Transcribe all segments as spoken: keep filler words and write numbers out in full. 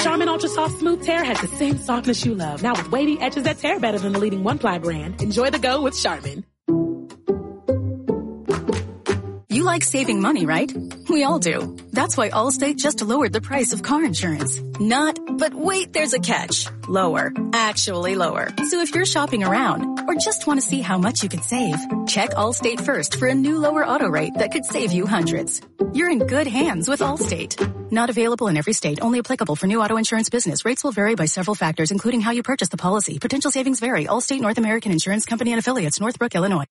Charmin Ultra Soft Smooth Tear has the same softness you love, now with wavy edges that tear better than the leading one-ply brand. Enjoy the go with Charmin. You like saving money, right? We all do. That's why Allstate just lowered the price of car insurance. Not, but wait, there's a catch. Lower. Actually lower. So if you're shopping around or just want to see how much you could save, check Allstate first for a new lower auto rate that could save you hundreds. You're in good hands with Allstate. Not available in every state. Only applicable for new auto insurance business. Rates will vary by several factors, including how you purchase the policy. Potential savings vary. Allstate North American Insurance Company and affiliates, Northbrook, Illinois.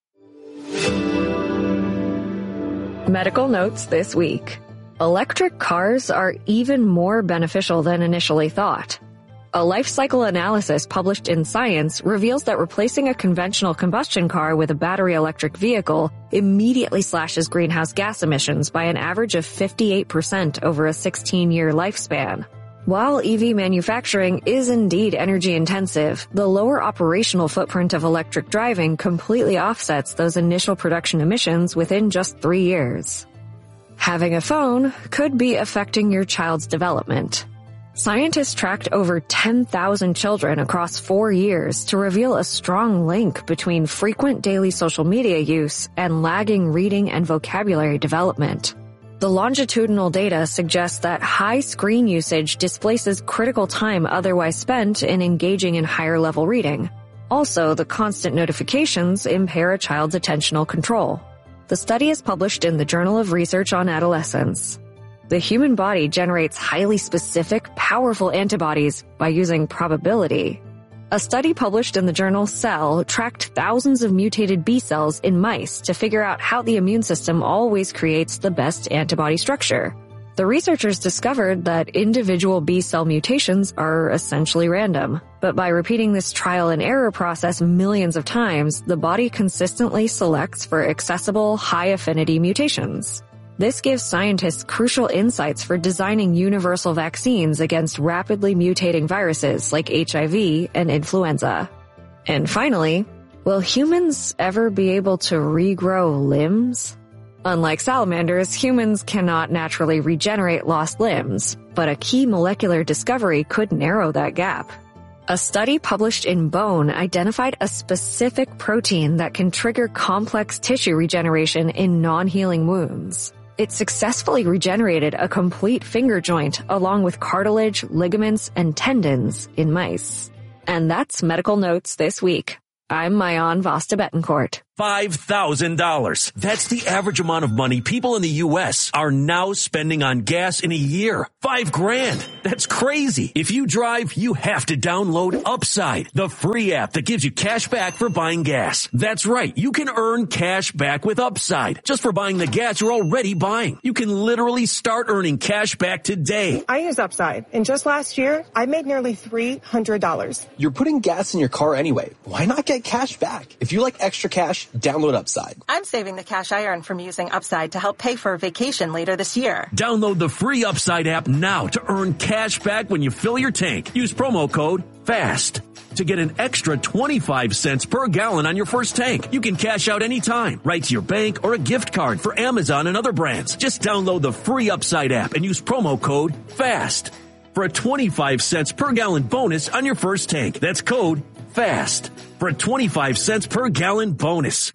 Medical notes this week. Electric cars are even more beneficial than initially thought. A life cycle analysis published in Science reveals that replacing a conventional combustion car with a battery electric vehicle immediately slashes greenhouse gas emissions by an average of fifty-eight percent over a sixteen-year lifespan. While E V manufacturing is indeed energy intensive, the lower operational footprint of electric driving completely offsets those initial production emissions within just three years. Having a phone could be affecting your child's development. Scientists tracked over ten thousand children across four years to reveal a strong link between frequent daily social media use and lagging reading and vocabulary development. The longitudinal data suggests that high screen usage displaces critical time otherwise spent in engaging in higher-level reading. Also, the constant notifications impair a child's attentional control. The study is published in the Journal of Research on Adolescence. The human body generates highly specific, powerful antibodies by using probability. A study published in the journal Cell tracked thousands of mutated B cells in mice to figure out how the immune system always creates the best antibody structure. The researchers discovered that individual B cell mutations are essentially random, but by repeating this trial and error process millions of times, the body consistently selects for accessible, high-affinity mutations. This gives scientists crucial insights for designing universal vaccines against rapidly mutating viruses like H I V and influenza. And finally, will humans ever be able to regrow limbs? Unlike salamanders, humans cannot naturally regenerate lost limbs, but a key molecular discovery could narrow that gap. A study published in Bone identified a specific protein that can trigger complex tissue regeneration in non-healing wounds. It successfully regenerated a complete finger joint along with cartilage, ligaments, and tendons in mice. And that's Medical Notes this week. I'm Mayan Vasta Betancourt. five thousand dollars. That's the average amount of money people in the U S are now spending on gas in a year. Five grand. That's crazy. If you drive, you have to download Upside, the free app that gives you cash back for buying gas. That's right. You can earn cash back with Upside just for buying the gas you're already buying. You can literally start earning cash back today. I use Upside, and just last year, I made nearly three hundred dollars. You're putting gas in your car anyway. Why not get cash back? If you like extra cash, download Upside. I'm saving the cash I earn from using Upside to help pay for a vacation later this year. Download the free Upside app now to earn cash back when you fill your tank. Use promo code FAST to get an extra twenty-five cents per gallon on your first tank. You can cash out anytime, right to your bank or a gift card for Amazon and other brands. Just download the free Upside app and use promo code FAST for a twenty-five cents per gallon bonus on your first tank. That's code FAST for a twenty-five cents per gallon bonus.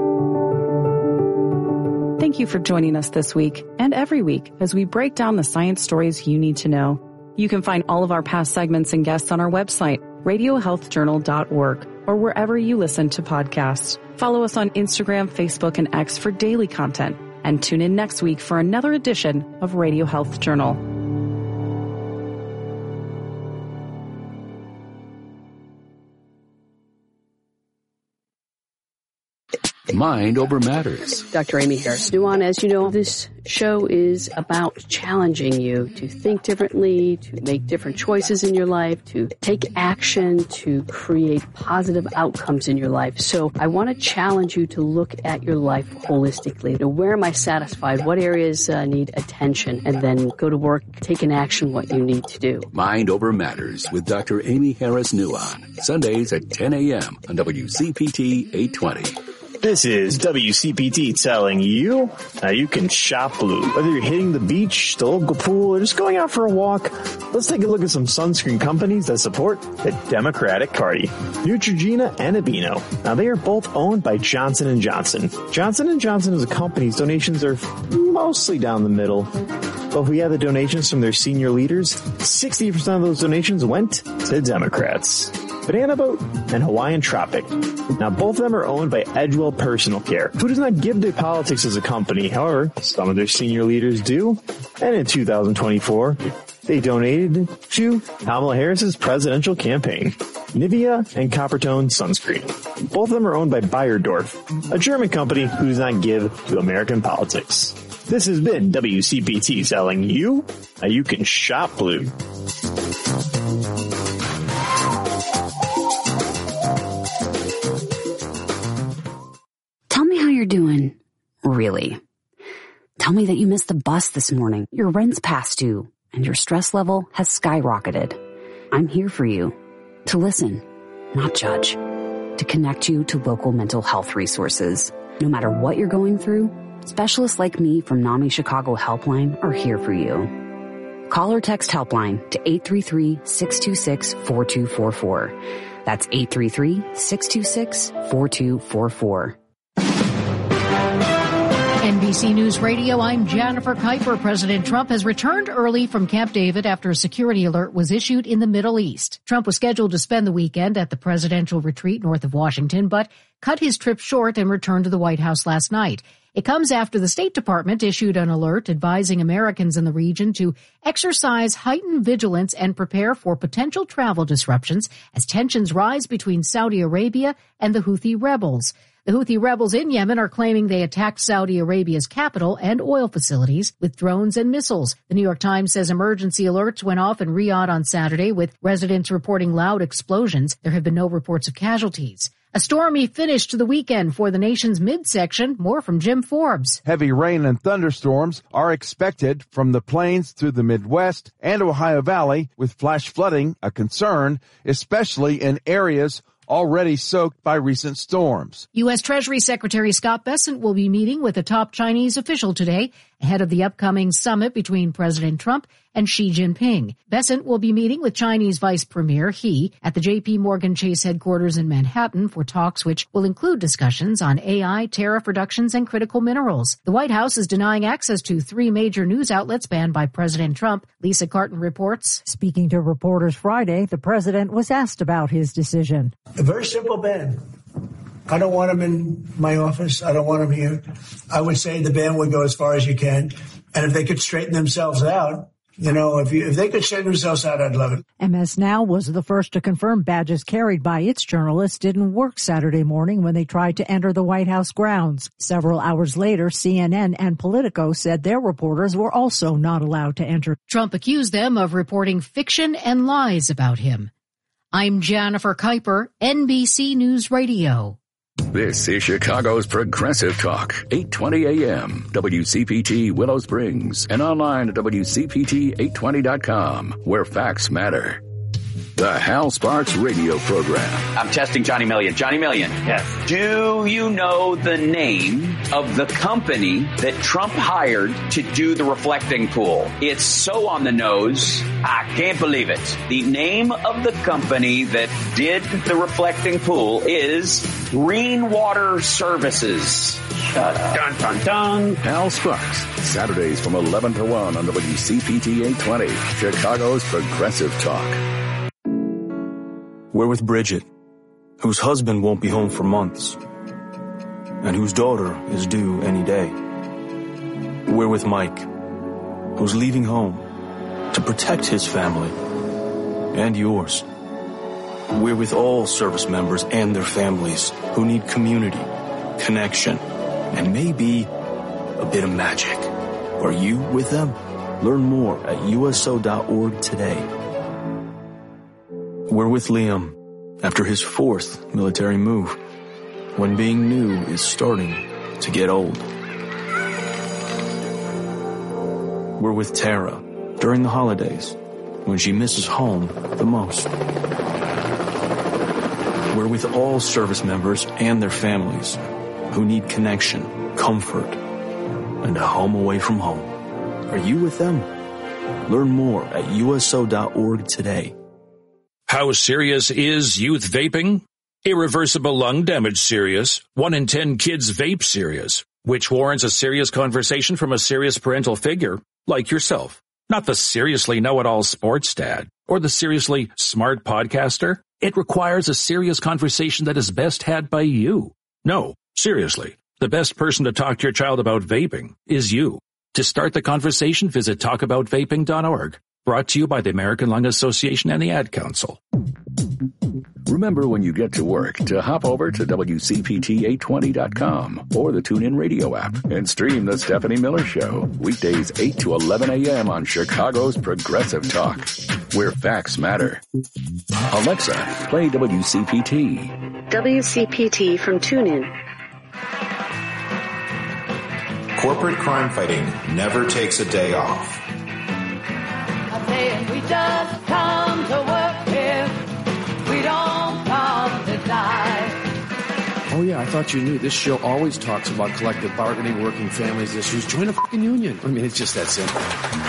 Thank you for joining us this week and every week as we break down the science stories you need to know. You can find all of our past segments and guests on our website, radio health journal dot org, or wherever you listen to podcasts. Follow us on Instagram, Facebook, and X for daily content, and tune in next week for another edition of Radio Health Journal. Mind Over Matters. Doctor Amy Harris Nuwan, as you know, this show is about challenging you to think differently, to make different choices in your life, to take action, to create positive outcomes in your life. So I want to challenge you to look at your life holistically. To where am I satisfied? What areas uh, need attention? And then go to work, take an action what you need to do. Mind Over Matters with Doctor Amy Harris Nuwan. Sundays at ten a.m. on W C P T eight twenty. This is W C P T telling you how you can shop blue. Whether you're hitting the beach, the local pool, or just going out for a walk, let's take a look at some sunscreen companies that support the Democratic Party. Neutrogena and Aveeno. Now, they are both owned by Johnson and Johnson. Johnson and Johnson as a company's donations are mostly down the middle. But if we have the donations from their senior leaders, sixty percent of those donations went to Democrats. Banana Boat and Hawaiian Tropic. Now, both of them are owned by Edgewell Personal Care, who does not give to politics as a company. However, some of their senior leaders do. And in two thousand twenty-four, they donated to Kamala Harris's presidential campaign. Nivea and Coppertone Sunscreen. Both of them are owned by Bayerdorf, a German company who does not give to American politics. This has been W C P T telling you how you can shop blue. Tell me how you're doing. Really. Tell me that you missed the bus this morning, your rent's past due, and your stress level has skyrocketed. I'm here for you. To listen, not judge. To connect you to local mental health resources. No matter what you're going through, specialists like me from NAMI Chicago Helpline are here for you. Call or text Helpline to eight three three, six two six, four two four four. That's eight three three, six two six, four two four four. N B C News Radio, I'm Jennifer Kuiper. President Trump has returned early from Camp David after a security alert was issued in the Middle East. Trump was scheduled to spend the weekend at the presidential retreat north of Washington, but cut his trip short and returned to the White House last night. It comes after the State Department issued an alert advising Americans in the region to exercise heightened vigilance and prepare for potential travel disruptions as tensions rise between Saudi Arabia and the Houthi rebels. The Houthi rebels in Yemen are claiming they attacked Saudi Arabia's capital and oil facilities with drones and missiles. The New York Times says emergency alerts went off in Riyadh on Saturday, with residents reporting loud explosions. There have been no reports of casualties. A stormy finish to the weekend for the nation's midsection. More from Jim Forbes. Heavy rain and thunderstorms are expected from the plains through the Midwest and Ohio Valley, with flash flooding a concern, especially in areas already soaked by recent storms. U S. Treasury Secretary Scott Bessent will be meeting with a top Chinese official today ahead of the upcoming summit between President Trump and Xi Jinping. Bessent will be meeting with Chinese Vice Premier He at the J P. Morgan Chase headquarters in Manhattan for talks which will include discussions on A I, tariff reductions, and critical minerals. The White House is denying access to three major news outlets banned by President Trump. Lisa Carton reports. Speaking to reporters Friday, the president was asked about his decision. A very simple ban. I don't want him in my office. I don't want him here. I would say the ban would go as far as you can. And if they could straighten themselves out, you know, if, you, if they could straighten themselves out, I'd love it. M S Now was the first to confirm badges carried by its journalists didn't work Saturday morning when they tried to enter the White House grounds. Several hours later, C N N and Politico said their reporters were also not allowed to enter. Trump accused them of reporting fiction and lies about him. I'm Jennifer Kuiper, N B C News Radio. This is Chicago's Progressive Talk, eight twenty A M, W C P T Willow Springs, and online at W C P T eight twenty dot com, where facts matter. The Hal Sparks radio program. I'm testing Johnny Million. Johnny Million. Yes. Do you know the name of the company that Trump hired to do the reflecting pool? It's so on the nose, I can't believe it. The name of the company that did the reflecting pool is Greenwater Services. Shut up. Dun, dun, dun. Hal Sparks, Saturdays from eleven to one on W C P T eight twenty, Chicago's Progressive Talk. We're with Bridget, whose husband won't be home for months, and whose daughter is due any day. We're with Mike, who's leaving home to protect his family and yours. We're with all service members and their families who need community, connection, and maybe a bit of magic. Are you with them? Learn more at U S O dot org today. We're with Liam after his fourth military move, when being new is starting to get old. We're with Tara during the holidays, when she misses home the most. We're with all service members and their families who need connection, comfort, and a home away from home. Are you with them? Learn more at U S O dot org today. How serious is youth vaping? Irreversible lung damage serious. One in ten kids vape serious, which warrants a serious conversation from a serious parental figure like yourself. Not the seriously know-it-all sports dad or the seriously smart podcaster. It requires a serious conversation that is best had by you. No, seriously, the best person to talk to your child about vaping is you. To start the conversation, visit talk about vaping dot org. Brought to you by the American Lung Association and the Ad Council. Remember when you get to work to hop over to W C P T eight twenty dot com or the TuneIn Radio app and stream The Stephanie Miller Show. Weekdays eight to eleven a.m. on Chicago's Progressive Talk, where facts matter. Alexa, play W C P T. W C P T from TuneIn. Corporate crime fighting never takes a day off. We just come to work here. We don't come to die. Oh, yeah, I thought you knew. This show always talks about collective bargaining, working families issues. Join a fucking union. I mean, it's just that simple.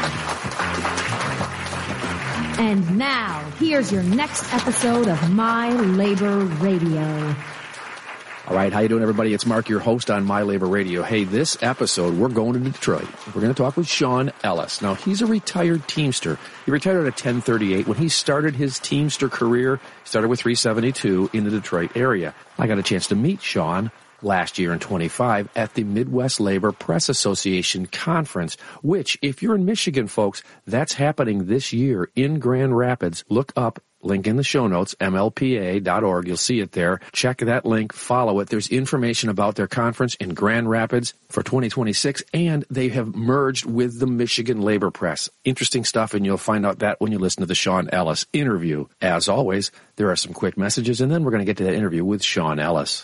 And now, here's your next episode of My Labor Radio. All right, how you doing, everybody? It's Mark, your host on My Labor Radio. Hey, this episode, we're going to Detroit. We're going to talk with Sean Ellis. Now, he's a retired Teamster. He retired at ten thirty-eight. When he started his Teamster career, he started with three seventy-two in the Detroit area. I got a chance to meet Sean last year in twenty-five at the Midwest Labor Press Association Conference, which, if you're in Michigan, folks, that's happening this year in Grand Rapids. Look up. Link in the show notes, M L P A dot org. You'll see it there. Check that link. Follow it. There's information about their conference in Grand Rapids for twenty twenty-six, and they have merged with the Michigan Labor Press. Interesting stuff, and you'll find out that when you listen to the Sean Ellis interview. As always, there are some quick messages, and then we're going to get to that interview with Sean Ellis.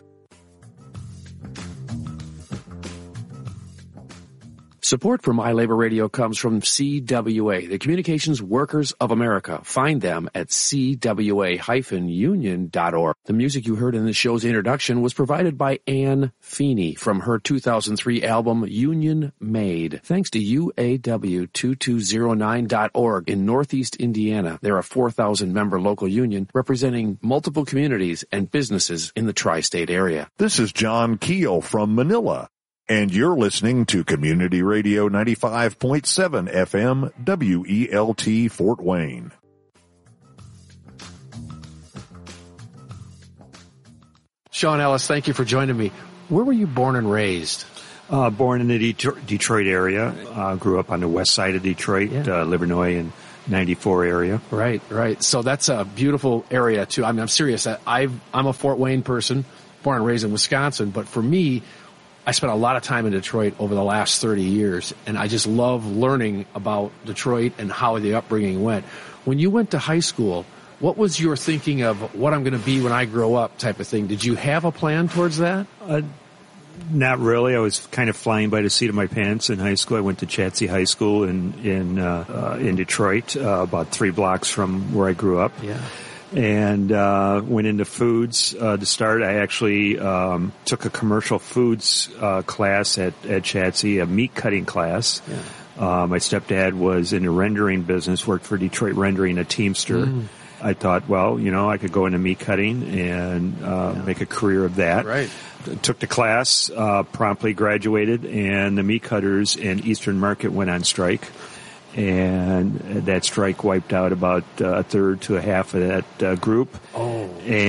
Support for My Labor Radio comes from C W A, the Communications Workers of America. Find them at C W A union dot org. The music you heard in the show's introduction was provided by Ann Feeney from her two thousand three album Union Made. Thanks to U A W two two zero nine dot org in Northeast Indiana. They're a four thousand member local union representing multiple communities and businesses in the tri-state area. This is John Keel from Manila, and you're listening to Community Radio ninety-five point seven F M W E L T Fort Wayne. Sean Ellis, thank you for joining me. Where were you born and raised? Uh, born in the Detroit, Detroit area. Uh, grew up on the west side of Detroit, yeah. uh, Livernois and ninety-four area. Right, right. So that's a beautiful area, too. I mean, I'm serious. I, I've, I'm a Fort Wayne person, born and raised in Wisconsin, but for me, I spent a lot of time in Detroit over the last thirty years, and I just love learning about Detroit and how the upbringing went. When you went to high school, what was your thinking of what I'm going to be when I grow up type of thing? Did you have a plan towards that? Uh, not really. I was kind of flying by the seat of my pants in high school. I went to Chatsey High School in in uh, uh, in Detroit, uh, about three blocks from where I grew up. Yeah. And uh went into foods uh to start. I actually um took a commercial foods uh class at, at Chatsey, a meat cutting class. Yeah. Uh, my stepdad was in the rendering business, worked for Detroit Rendering, a Teamster. Mm. I thought, well, you know, I could go into meat cutting and uh yeah. make a career of that. Right. Took the class, uh promptly graduated, and the meat cutters in Eastern Market went on strike. And that strike wiped out about uh, a third to a half of that uh, group. Oh.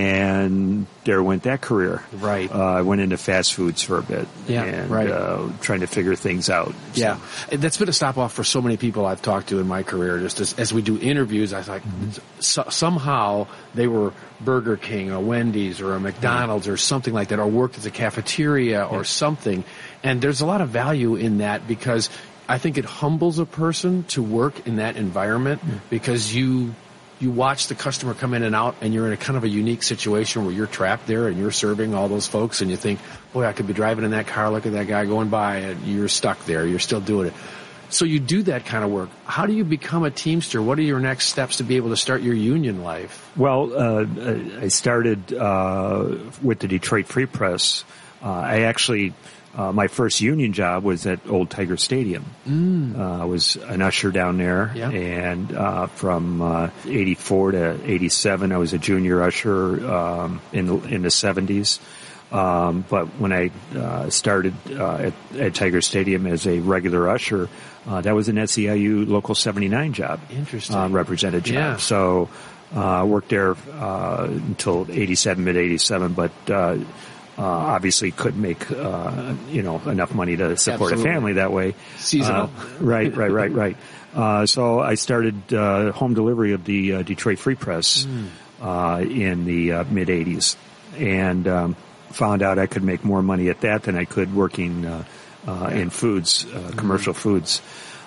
And there went that career. Right. Uh, I went into fast foods for a bit. Yeah, and, right. Uh, trying to figure things out. So. Yeah. And that's been a stop off for so many people I've talked to in my career. Just as, as we do interviews, I was like, mm-hmm. so, somehow they were Burger King or Wendy's or a McDonald's mm-hmm. or something like that, or worked at a cafeteria yeah. or something. And there's a lot of value in that, because I think it humbles a person to work in that environment, mm. because you you watch the customer come in and out, and you're in a kind of a unique situation where you're trapped there and you're serving all those folks, and you think, boy, I could be driving in that car, look at that guy going by, and you're stuck there. You're still doing it. So you do that kind of work. How do you become a Teamster? What are your next steps to be able to start your union life? Well, uh, I started uh, with the Detroit Free Press. Uh, I actually, uh, my first union job was at Old Tiger Stadium. Mm. Uh, I was an usher down there, Yeah. and uh, from uh, eighty-four to eighty-seven, I was a junior usher um, in the, in the seventies. Um, but when I uh, started uh, at, at Tiger Stadium as a regular usher, uh, that was an S E I U Local seventy-nine job. Interesting. Uh, represented job. Yeah. So I uh, worked there uh, until eighty-seven, mid eighty-seven, but uh, uh, obviously couldn't make uh, you know enough money to support Absolutely. a family that way. Seasonal. Uh, right, right, right, right. Uh, so I started uh, home delivery of the uh, Detroit Free Press Mm. uh, in the uh, mid eighties, and um, found out I could make more money at that than I could working uh, uh, in foods, uh, commercial mm-hmm. foods.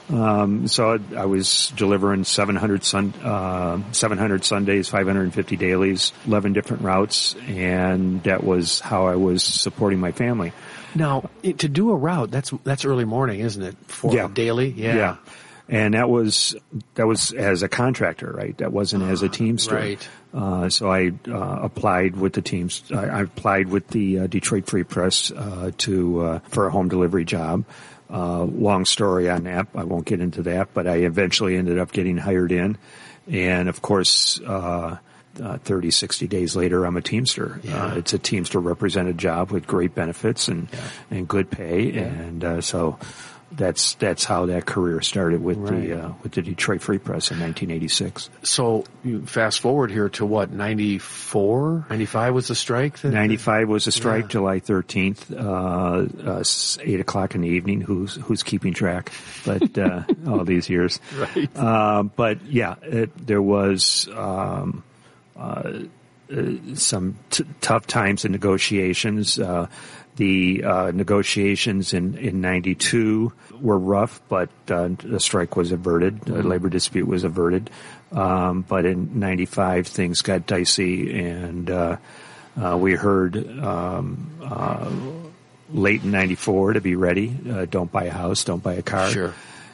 Um, so I was delivering seven hundred sun, uh, seven hundred Sundays, five hundred fifty dailies, eleven different routes, and that was how I was supporting my family. Now, it, to do a route, that's that's early morning, isn't it? For Yeah. a daily? Yeah. Yeah. And that was, that was as a contractor, right? That wasn't as a Teamster. Right. Uh, so I, uh, applied with the teams, I, I applied with the uh, Detroit Free Press, uh, to, uh, for a home delivery job. Uh, long story on that. I won't get into that, but I eventually ended up getting hired in. And of course, uh, uh, thirty, sixty days later, I'm a Teamster. Yeah. Uh, it's a Teamster represented job with great benefits and, Yeah. and good pay. Yeah. And, uh, so, That's that's how that career started with Right. the uh, with the Detroit Free Press in nineteen eighty-six. So you fast forward here to what, ninety-four, ninety-five was the strike? That, ninety-five was a strike, Yeah. July thirteenth, uh, uh, eight o'clock in the evening. Who's who's keeping track? But uh, all these years, Right. Uh, but yeah, it, there was um, uh, uh, some t- tough times in negotiations. Uh, The uh, negotiations in, in ninety-two were rough, but uh, the strike was averted. The Mm-hmm. labor dispute was averted. Um, but in ninety-five, things got dicey, and uh, uh, we heard um, uh, late in ninety-four to be ready. Uh, don't buy a house, don't buy a car. Sure.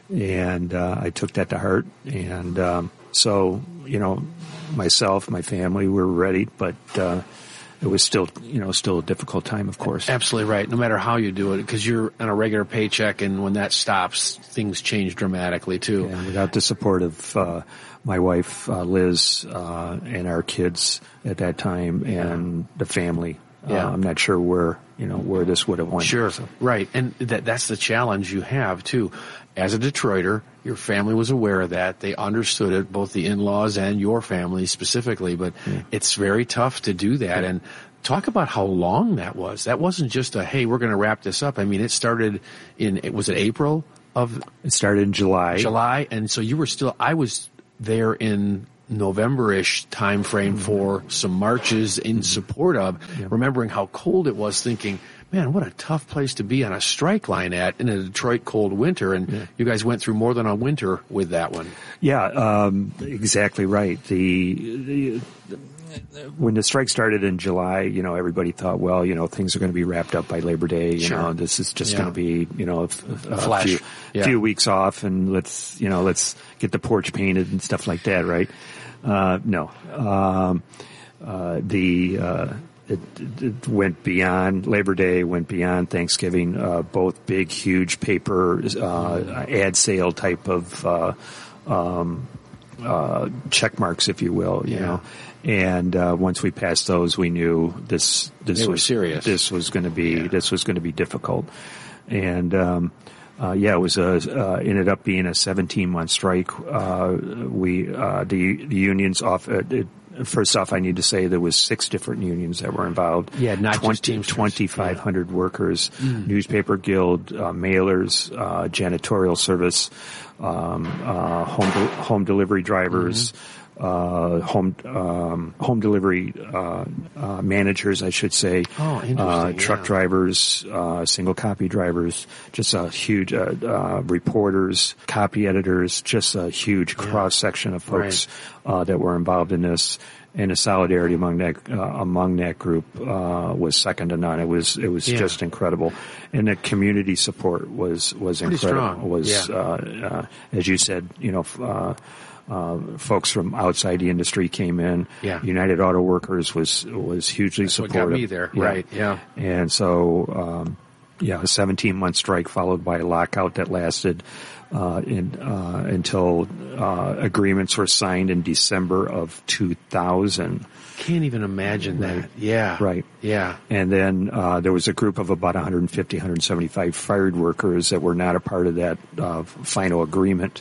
And uh, I took that to heart. And um, so, you know, myself, my family, we were ready, but uh, it was still, you know, still a difficult time, of course. Absolutely right. No matter how you do it, because you're on a regular paycheck, and when that stops, things change dramatically too. And without the support of uh, my wife, uh, Liz, uh, and our kids at that time, and the family, Yeah. uh, I'm not sure where, you know, where this would have went. Sure, So. right. And that that's the challenge you have too. As a Detroiter, your family was aware of that. They understood it, both the in-laws and your family specifically, but Yeah. it's very tough to do that. And talk about how long that was. That wasn't just a, hey, we're going to wrap this up. I mean, it started in, was it April of? It started in July. July. And so you were still, I was there in November-ish time frame Mm-hmm. for some marches in support of, Yeah. remembering how cold it was, thinking, man, what a tough place to be on a strike line at in a Detroit cold winter. And Yeah. you guys went through more than a winter with that one. Yeah, um, exactly right. The, the when the strike started in July, you know, everybody thought, well, you know, things are going to be wrapped up by Labor Day. You Sure. know, this is just Yeah. going to be, you know, a, a, flash. few, Yeah. few weeks off, and let's, you know, let's get the porch painted and stuff like that, right? Uh, no, um, uh, the. Uh, It, it went beyond Labor Day, went beyond Thanksgiving, uh, both big, huge paper, uh, ad sale type of, uh, um, uh, check marks, if you will, you Yeah. know. And, uh, once we passed those, we knew this, this They were was serious. This was going to be, Yeah. this was going to be difficult. And, um, uh, yeah, it was a, uh, ended up being a seventeen month strike. Uh, we, uh, the, the unions off, uh, it, First off, I need to say there was six different unions that were involved. Yeah, not just Teamsters. twenty-five hundred Yeah. workers, Mm. newspaper guild, uh, mailers, uh, janitorial service, um, uh, home de- home delivery drivers, Mm-hmm. uh, home um, home delivery uh, uh, managers, I should say. Oh, interesting, Uh, truck yeah. drivers, uh, single copy drivers, just a huge uh, uh, reporters, copy editors, just a huge cross section of folks uh, that were involved in this. And the solidarity among that uh, among that group uh, was second to none. It was it was Yeah. just incredible, and the community support was was Pretty incredible. strong. Was Yeah. uh, uh, as you said, you know. F- uh, uh, folks from outside the industry came in. Yeah. United Auto Workers was was hugely That's supportive. what got me there. Yeah. Right, yeah. And so, um, yeah, a seventeen-month strike followed by a lockout that lasted uh, in, uh, until uh, agreements were signed in December of two thousand. Can't even imagine that. Right. Yeah. Right. Yeah. And then uh, there was a group of about one hundred fifty, one hundred seventy-five fired workers that were not a part of that uh, final agreement.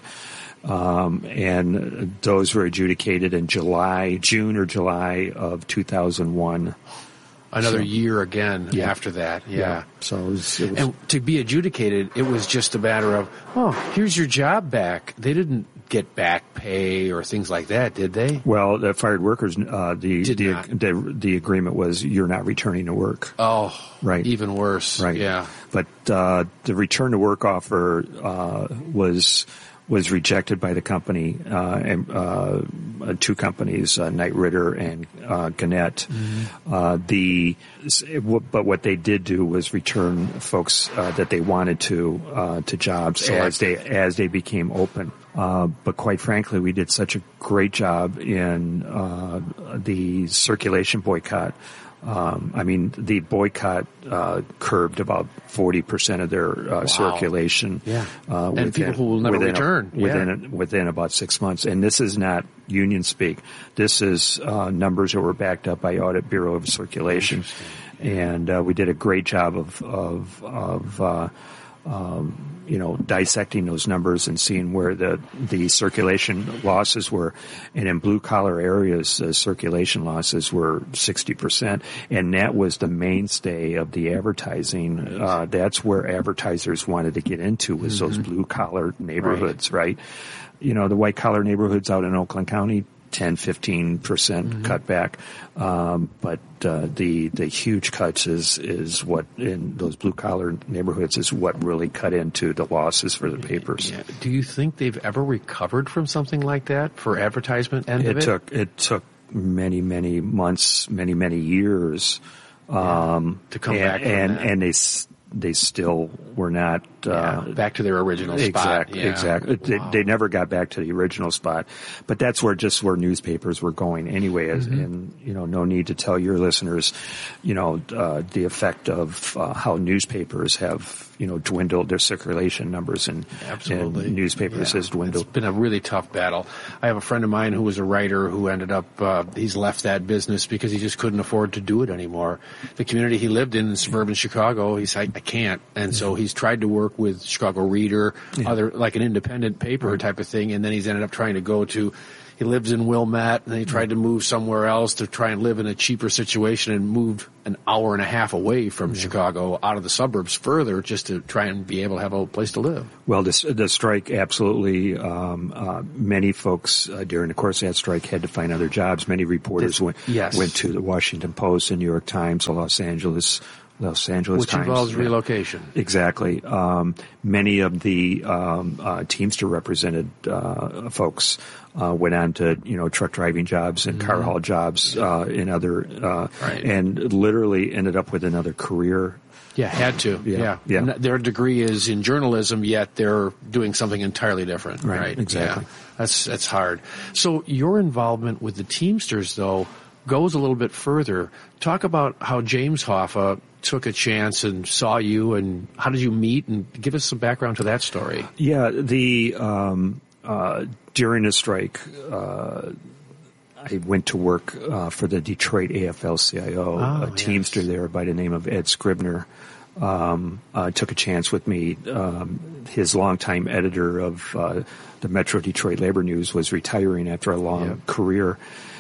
Um, and those were adjudicated in July, June or July of two thousand one. Another So- year again Yeah. after that. Yeah. Yeah. So it was, it was And to be adjudicated, it was just a matter of, oh, here's your job back. They didn't get back pay or things like that, did they? well, the fired workers, uh, the, Did the, not. the, the agreement was you're not returning to work. Oh, Right. even worse. Right. Yeah. But, uh, the return to work offer, uh, was, was rejected by the company, uh, and, uh, two companies, uh, Knight Ridder and, uh, Gannett. Mm-hmm. Uh, the, but what they did do was return folks, uh, that they wanted to, uh, to jobs as they, as they became open. Uh, but quite frankly, we did such a great job in, uh, the circulation boycott. Um, I mean, the boycott uh, curbed about forty percent of their uh, Wow. circulation. Yeah. Uh, And people who will never within return. A, within, Yeah. a, within about six months. And this is not union speak. This is uh, numbers that were backed up by Audit Bureau of Circulation. And uh, we did a great job of, of, of uh, um, you know, dissecting those numbers and seeing where the, the circulation losses were. And in blue collar areas, uh, circulation losses were sixty percent. And that was the mainstay of the advertising. Uh, that's where advertisers wanted to get into, was those blue collar neighborhoods, right? You know, the white collar neighborhoods out in Oakland County, ten, fifteen percent Mm-hmm. cutback. Um, but, uh, the, the huge cuts is, is what in those blue collar neighborhoods is what really cut into the losses for the papers. Yeah. Do you think they've ever recovered from something like that for advertisement end of It it? took, it took many, many months, many, many years, um, to come and, back from and, that. and they, s- they still were not, uh, Yeah, back to their original spot. Exactly, Yeah. exactly. They, they never got back to the original spot, but that's where just where newspapers were going anyway. As, Mm-hmm. And you know, no need to tell your listeners, you know, uh, the effect of uh, how newspapers have, you know, dwindled their circulation numbers, and, Absolutely. and newspapers Yeah. has dwindled. It's been a really tough battle. I have a friend of mine who was a writer who ended up, uh, he's left that business because he just couldn't afford to do it anymore. The community he lived in in suburban Chicago, he's like, I can't. And so he's tried to work with Chicago Reader, Yeah. other, like an independent paper type of thing. And then he's ended up trying to go to, he lives in Wilmette, and then he tried to move somewhere else to try and live in a cheaper situation, and moved an hour and a half away from Chicago, out of the suburbs further, just to try and be able to have a place to live. Well, this, the strike absolutely, um, uh, many folks uh, during the course of that strike had to find other jobs. Many reporters went, Yes. went to the Washington Post, the New York Times, the Los Angeles, Los Angeles Which Times. involves Yeah. relocation. Exactly. Um, many of the um, uh, Teamster represented uh, folks uh, went on to, you know, truck driving jobs and car haul jobs uh, in other, uh, Right. and literally ended up with another career. Yeah, had to. Yeah, Yeah. yeah. And their degree is in journalism, yet they're doing something entirely different. Right, Right. exactly. Yeah. That's, that's hard. So your involvement with the Teamsters, though, goes a little bit further. Talk about how James Hoffa took a chance and saw you, and how did you meet, and give us some background to that story. Yeah, the um, uh, during the strike, uh, I went to work uh, for the Detroit A F L C I O, Oh, a Teamster yes. there by the name of Ed Scribner. Um, uh, took a chance with me. Um, his longtime editor of uh, the Metro Detroit Labor News was retiring after a long Yep. career,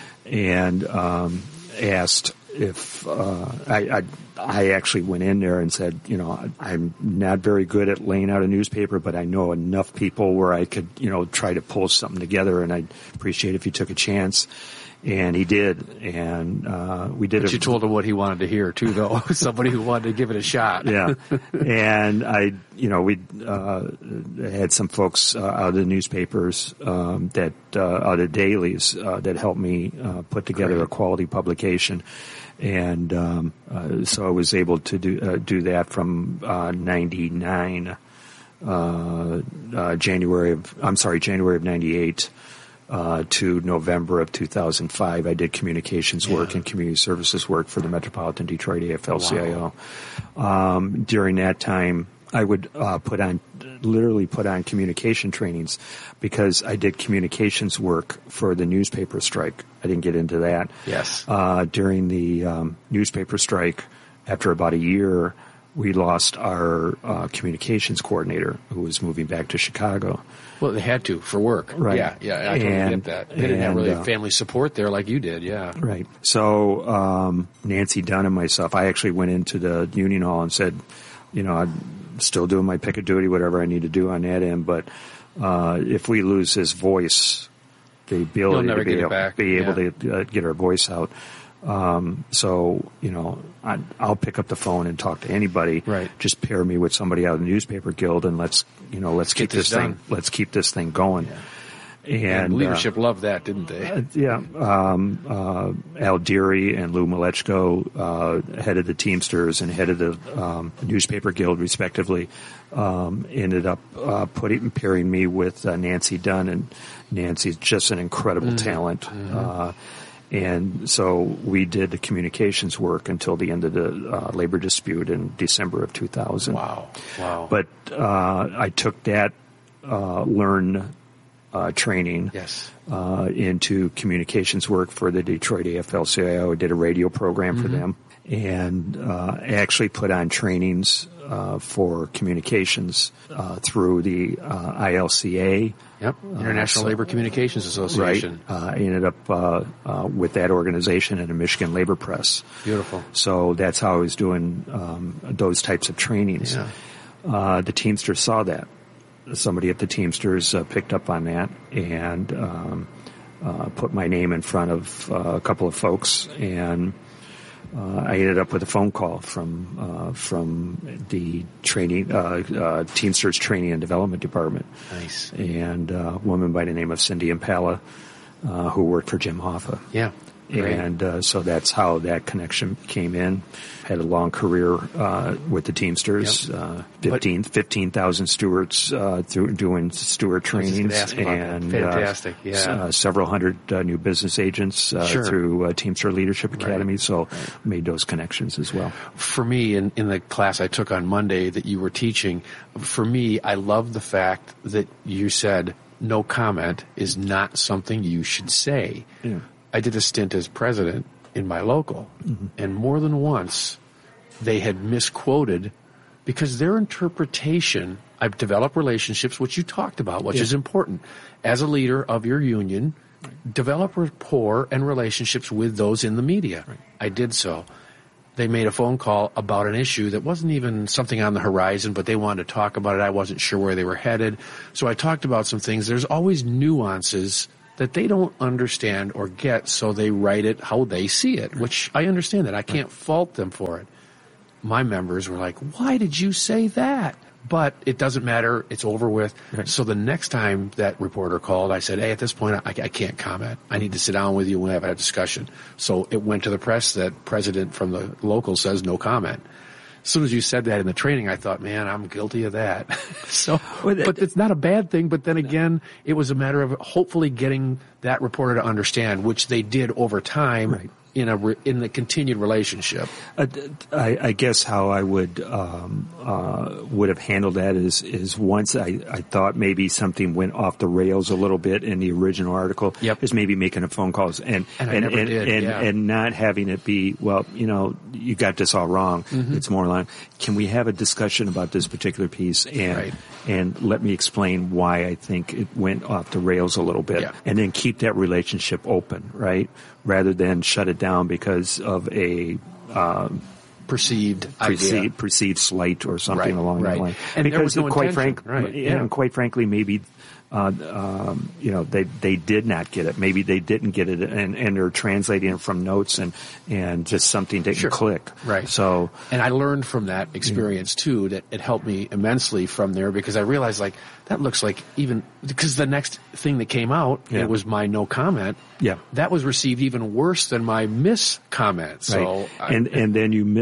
and um, asked if uh, I, I I actually went in there and said, you know, I'm not very good at laying out a newspaper, but I know enough people where I could, you know, try to pull something together, and I'd appreciate if you took a chance. And he did, and uh, we did. But a, you told him what he wanted to hear, too, though. Somebody who wanted to give it a shot. Yeah. And I, you know, we uh, had some folks uh, out of the newspapers um, that, uh, out of dailies uh, that helped me uh, put together Great. a quality publication. And um, uh, so I was able to do uh, do that from uh, ninety-nine, uh, uh, January of, I'm sorry, January of ninety-eight uh, to November of two thousand five. I did communications Yeah. work and community services work for the Metropolitan Detroit A F L C I O. Wow. Um, during that time, I would uh, put on, literally put on communication trainings because I did communications work for the newspaper strike. I didn't get into that. Yes. Uh, during the um, newspaper strike, after about a year, we lost our uh, communications coordinator who was moving back to Chicago. Well, they had to for work. Right. Yeah, yeah, I totally And- get that. They didn't have and, really uh, family support there like you did, yeah. Right. So um, Nancy Dunn and myself, I actually went into the union hall and said, you know, I'm still doing my picket duty, whatever I need to do on that end, but uh, if we lose his voice, the ability You'll never to be get it able, back. be able Yeah. to uh, get our voice out. Um, so, you know, I, I'll pick up the phone and talk to anybody. Right. Just pair me with somebody out of the newspaper guild and let's, you know, let's Get keep this this thing, done. let's keep this thing going. And, And uh, leadership loved that, didn't they? uh, yeah, um, uh, Al Deary and Lou Malechko, uh, head of the Teamsters and head of the um, newspaper guild, respectively, um, ended up uh, putting pairing me with uh, Nancy Dunn, and Nancy's just an incredible Mhm. talent. Mhm. Uh, and so we did the communications work until the end of the uh, labor dispute in December of two thousand. Wow, wow. But uh, I took that uh, learn. Uh, training yes. uh, into communications work for the Detroit A F L C I O. I did a radio program for Mhm. them, and uh, actually put on trainings uh, for communications uh, through the uh, I L C A. Yep, International Uh, so- Labor Communications Association. Right. Uh, I ended up uh, uh, with that organization and a Michigan Labor Press. Beautiful. So that's how I was doing um, those types of trainings. Yeah. Uh, the Teamsters saw that. Somebody at the Teamsters uh, picked up on that and um, uh, put my name in front of uh, a couple of folks, and uh, I ended up with a phone call from uh, from the training uh, uh, Teamsters Training and Development Department. Nice. And uh, a woman by the name of Cindy Impala, uh, who worked for Jim Hoffa. Yeah. Great. And uh, so that's how that connection came in. Had a long career uh, with the Teamsters, Yep. uh, fifteen fifteen thousand stewards uh, through doing steward I was just gonna trainings, ask about that. and Fantastic, uh, yeah. s- uh, several hundred uh, new business agents uh, Sure. through uh, Teamster Leadership Academy. So made those connections as well. For me, in, in the class I took on Monday that you were teaching, for me, I love the fact that you said no comment is not something you should say. Yeah. I did a stint as president in my local, and more than once they had misquoted because their interpretation, I've developed relationships, which you talked about, which Yeah. is important. As a leader of your union, develop rapport and relationships with those in the media. I did so. They made a phone call about an issue that wasn't even something on the horizon, but they wanted to talk about it. I wasn't sure where they were headed. So I talked about some things. There's always nuances that they don't understand or get, so they write it how they see it, which I understand that. I can't fault them for it. My members were like, why did you say that? But it doesn't matter. It's over with. Right. So the next time that reporter called, I said, hey, at this point, I, I can't comment. I need to sit down with you and have a discussion. So it went to the press that president from the local says no comment. As soon as you said that in the training, I thought, man, I'm guilty of that. so, but it's not a bad thing. But then again, it was a matter of hopefully getting that reporter to understand, which they did over time. Right. In a re, in the continued relationship. Uh, I, I guess how I would um, uh, would have handled that is is once I, I thought maybe something went off the rails a little bit in the original article. Yep. Is maybe making a phone calls and And I and never and, did, and, yeah. and not having it be, well, you know, you got this all wrong. Mhm. It's more like, can we have a discussion about this particular piece and Right. and let me explain why I think it went off the rails a little bit, Yeah. and then keep that relationship open, right? Rather than shut it down because of a um, perceived idea. perceived, perceived slight or something Right, along right. that line. And there because was no quite intention, frank, right, yeah, yeah. and quite frankly, maybe uh, um, you know they they did not get it. Maybe they didn't get it, and and they're translating it from notes, and and just something didn't Sure. click. Right. So And I learned from that experience too, that it helped me immensely from there, because I realized like that looks like even because the next thing that came out, Yeah. it was my no comment. Yeah. That was received even worse than my miss comment. So right. I, and and then you missed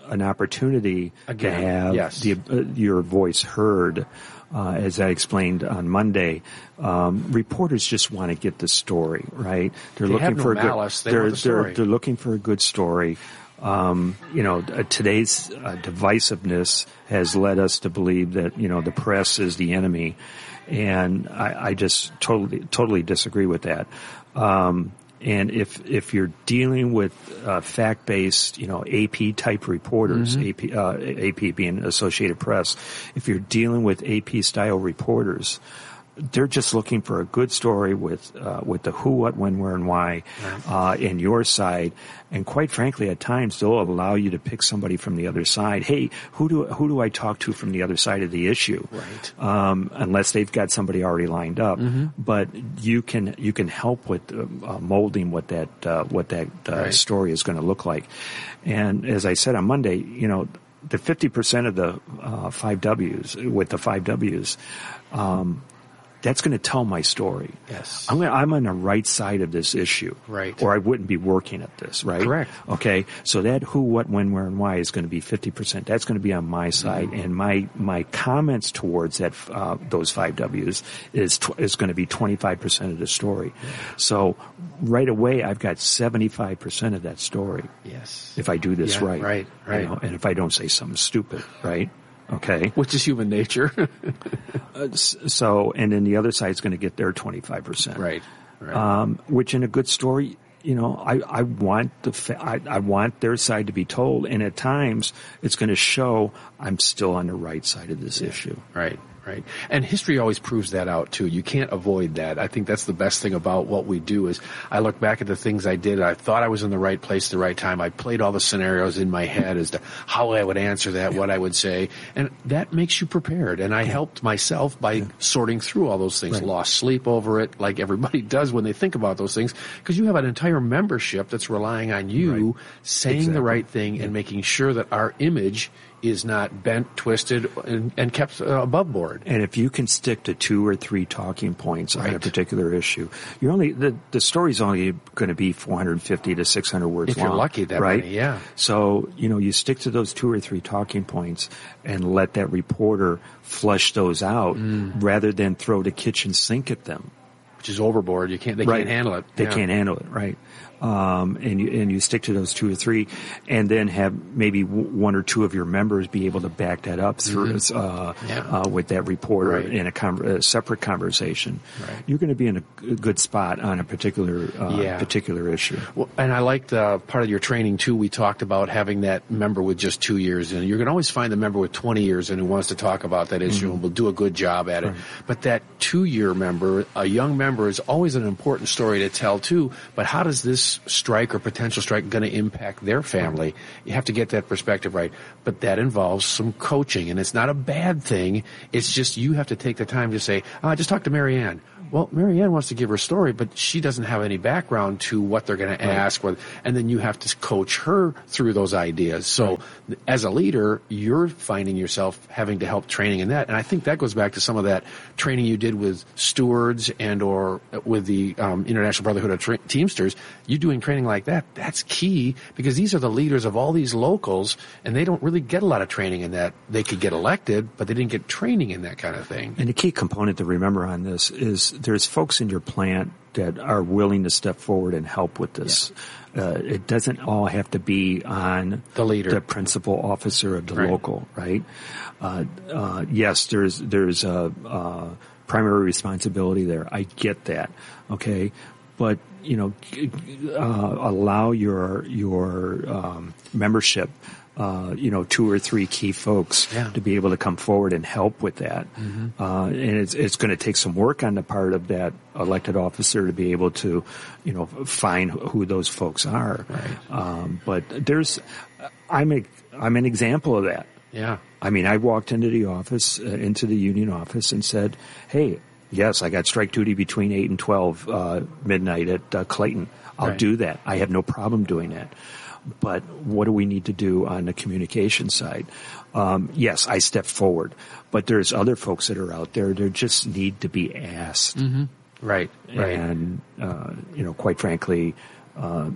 an opportunity Again, to have yes. the, uh, your voice heard. Uh, as I explained on Monday, um, reporters just want to get the story, right? They're They looking have no for a malice. good. They They're want the story. they're they're looking for a good story. Um, you know, uh, today's uh, divisiveness has led us to believe that you know the press is the enemy, and I, I just totally totally disagree with that. Um, And if if you're dealing with uh, fact-based, you know, A P type reporters, Mm-hmm. A P uh, A P being Associated Press, if you're dealing with A P style reporters, they're just looking for a good story with uh, with the who, what, when, where, and why, uh, in your side. And quite frankly, at times they'll allow you to pick somebody from the other side. Hey, who do who do I talk to from the other side of the issue? Right. Um, unless they've got somebody already lined up. Mm-hmm. But you can you can help with uh, molding what that uh, what that uh, Right. story is going to look like. And as I said on Monday, you know, the fifty percent of the uh, five W's with the five W's. Um, That's going to tell my story. Yes. I'm, gonna, I'm on the right side of this issue. Right. Or I wouldn't be working at this, right? Correct. Okay. So that who, what, when, where, and why is going to be fifty percent. That's going to be on my side. Mm-hmm. And my, my comments towards that, uh, those five W's is, tw- is going to be twenty-five percent of the story. Yeah. So right away, I've got seventy-five percent of that story. Yes. If I do this Yeah, right. right, right. You know, and if I don't say something stupid, right? Okay. Which is human nature. uh, so, and then the other side's going to get their twenty-five percent. Right. Right. Um, which in a good story, you know, I, I want the, fa- I, I want their side to be told. And at times it's going to show I'm still on the right side of this yeah. issue. Right. Right. And history always proves that out too. You can't avoid that. I think that's the best thing about what we do is I look back at the things I did. I thought I was in the right place at the right time. I played all the scenarios in my head as to how I would answer that, what I would say. And that makes you prepared. And I helped myself by yeah. sorting through all those things. Right. Lost sleep over it, like everybody does when they think about those things, because you have an entire membership that's relying on you right. saying exactly. the right thing yeah. and making sure that our image is not bent, twisted, and, and kept uh, above board. And if you can stick to two or three talking points right. on a particular issue, you're only the the story's only going to be four hundred fifty to six hundred words if long. If you're lucky, that right? many, yeah. So you know, you stick to those two or three talking points and let that reporter flush those out, mm. rather than throw the kitchen sink at them, which is overboard. You can't. They right. can't handle it. They yeah. can't handle it. Right. Um, and you, and you stick to those two or three, and then have maybe w- one or two of your members be able to back that up through, mm-hmm. uh, yeah. uh, with that reporter right. in a, con- a separate conversation. Right. You're going to be in a g- good spot on a particular, uh, yeah. particular issue. Well, and I liked uh, part of your training too. We talked about having that member with just two years in. You're going to always find the member with twenty years in who wants to talk about that issue mm-hmm. and will do a good job at it. Right. But that two-year member, a young member, is always an important story to tell too. But how does this strike or potential strike going to impact their family? You have to get that perspective right. But that involves some coaching, and it's not a bad thing. It's just you have to take the time to say, oh, I just talked to Mary Ann. Well, Mary Ann wants to give her story, but she doesn't have any background to what they're going to ask. Right. And then you have to coach her through those ideas. So right. as a leader, you're finding yourself having to help training in that. And I think that goes back to some of that training you did with stewards and or with the um, International Brotherhood of Tra- Teamsters. You doing training like that, that's key, because these are the leaders of all these locals, and they don't really get a lot of training in that. They could get elected, but they didn't get training in that kind of thing. And the key component to remember on this is there's folks in your plant that are willing to step forward and help with this. Yeah. Uh, it doesn't all have to be on the leader, the principal officer of the right. local, right? Uh, uh, yes, there's there's a, a primary responsibility there. I get that, okay, but you know, uh, allow your your um, membership. Uh, you know, two or three key folks yeah. to be able to come forward and help with that. Mm-hmm. Uh, and it's, it's going to take some work on the part of that elected officer to be able to, you know, find who those folks are. Right. Um, but there's, I'm a, I'm an example of that. Yeah. I mean, I walked into the office, uh, into the union office and said, hey, yes, I got strike duty between eight and twelve, uh, midnight at uh, Clayton. I'll right. do that. I have no problem doing that. But what do we need to do on the communication side? Um, yes, I step forward, but there's other folks that are out there that just need to be asked. Mm-hmm. Right, right. And, uh, you know, quite frankly, uh,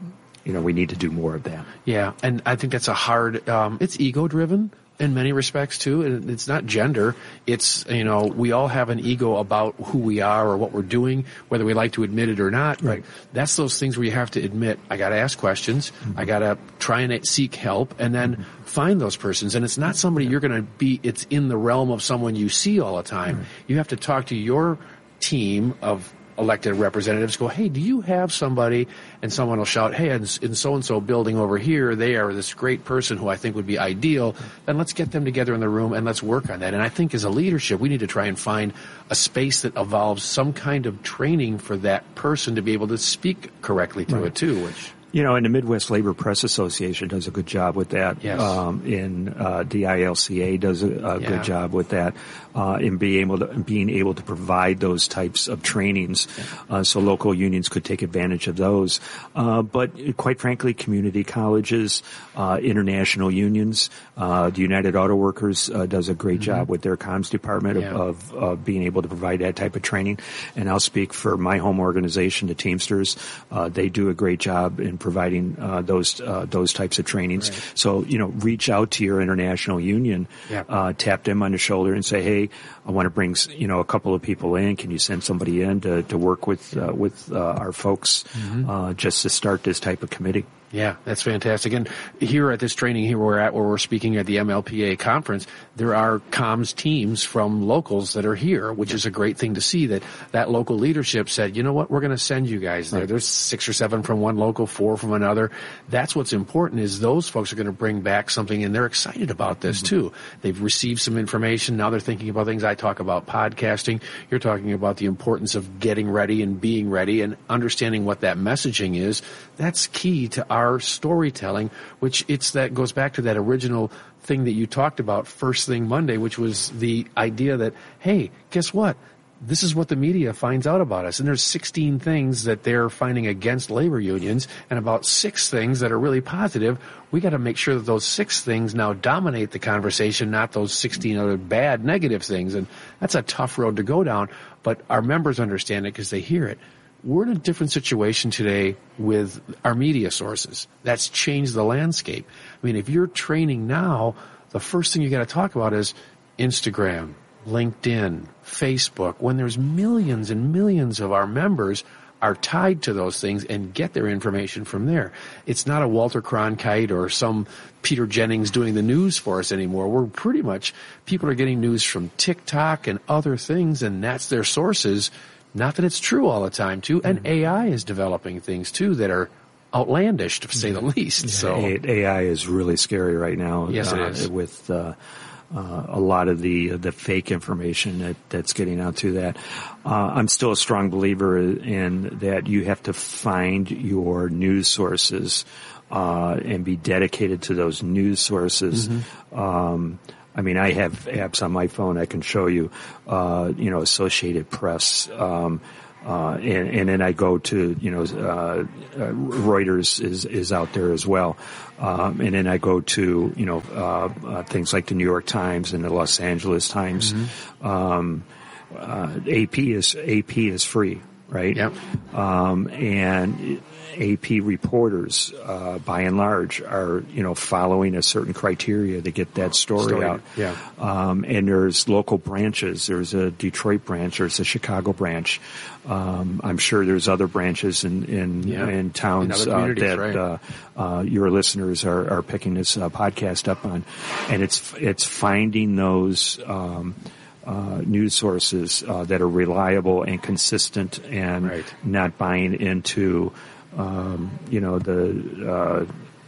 you know, we need to do more of that. Yeah, and I think that's a hard, um, it's ego-driven in many respects, too. And it's not gender. It's, you know, we all have an ego about who we are or what we're doing, whether we like to admit it or not. Right. But that's those things where you have to admit, I got to ask questions, mm-hmm. I got to try and seek help, and then mm-hmm. find those persons. And it's not somebody you're going to be, it's in the realm of someone you see all the time. Mm-hmm. You have to talk to your team of elected representatives, go, hey, do you have somebody? And someone will shout, hey, in, in so-and-so building over here, they are this great person who I think would be ideal. Then let's get them together in the room and let's work on that. And I think as a leadership, we need to try and find a space that evolves some kind of training for that person to be able to speak correctly to right. it too, which... You know, and the Midwest Labor Press Association does a good job with that. Yes. Um, in uh, D I L C A does a, a yeah. good job with that. Uh, in being able to being able to provide those types of trainings, uh, so local unions could take advantage of those. Uh, but quite frankly, community colleges, uh, international unions, uh, the United Auto Workers uh, does a great mm-hmm. job with their comms department yeah. of, of uh, being able to provide that type of training. And I'll speak for my home organization, the Teamsters. Uh, they do a great job in providing uh, those uh, those types of trainings. Right. So, you know, reach out to your international union, yeah. uh, tap them on the shoulder and say, hey, I want to bring, you know, a couple of people in. Can you send somebody in to, to work with uh, with uh, our folks mm-hmm. uh, just to start this type of committee? Yeah, that's fantastic. And here at this training here we're at, where we're speaking at the M L P A conference, there are comms teams from locals that are here, which is a great thing to see, that that local leadership said, you know what, we're going to send you guys there. Right. There's six or seven from one local, four from another. That's what's important, is those folks are going to bring back something, and they're excited about this mm-hmm. too. They've received some information. Now they're thinking about things. I talk about podcasting. You're talking about the importance of getting ready and being ready and understanding what that messaging is. That's key to our our storytelling, which it's that goes back to that original thing that you talked about first thing Monday, which was the idea that, hey, guess what? This is what the media finds out about us. And there's sixteen things that they're finding against labor unions and about six things that are really positive. We got to make sure that those six things now dominate the conversation, not those sixteen other bad negative things. And that's a tough road to go down, but our members understand it because they hear it. We're in a different situation today with our media sources. That's changed the landscape. I mean, if you're training now, the first thing you got to talk about is Instagram, LinkedIn, Facebook, when there's millions and millions of our members are tied to those things and get their information from there. It's not a Walter Cronkite or some Peter Jennings doing the news for us anymore. We're pretty much, people are getting news from TikTok and other things, and that's their sources. Not that it's true all the time, too. And A I is developing things, too, that are outlandish, to say the least. Yeah, so A I is really scary right now. Yes, uh, it is. With uh, uh, a lot of the the fake information that, that's getting out to that. Uh, I'm still a strong believer in that you have to find your news sources uh, and be dedicated to those news sources. Mm-hmm. Um I mean, I have apps on my phone I can show you, uh, you know, Associated Press, um, uh, and, and then I go to, you know, uh, uh, Reuters is, is out there as well. Um, and then I go to, you know, uh, uh, things like the New York Times and the Los Angeles Times. Mm-hmm. Um, uh, A P is, A P is free, right? Yep. Um, and A P reporters, uh, by and large, are, you know, following a certain criteria to get that story, story out. Yeah. Um, and there's local branches. There's a Detroit branch. There's a Chicago branch. Um, I'm sure there's other branches in, in, yeah. in towns, in uh, that, right. uh, uh, your listeners are, are picking this uh, podcast up on. And it's, it's finding those, um, Uh, news sources uh, that are reliable and consistent, and right. not buying into, um, you know, the uh,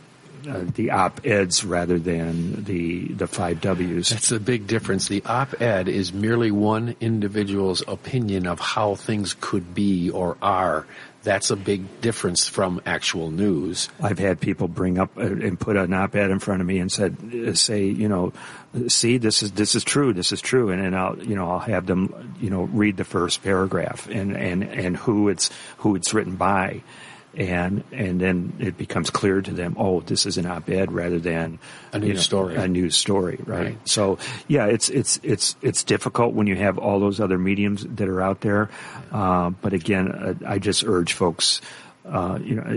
uh, the op-eds rather than the the five W's. That's the big difference. The op-ed is merely one individual's opinion of how things could be or are. That's a big difference from actual news. I've had people bring up and put an op-ed in front of me and said, say, you know, see, this is this is true, this is true, and then I'll, you know, I'll have them, you know, read the first paragraph and and and who it's who it's written by, and and then it becomes clear to them, oh, this is an op-ed rather than a news you know, story. A news story, right? right? So yeah, it's it's it's it's difficult when you have all those other mediums that are out there, uh, but again, uh, I just urge folks. uh, you know,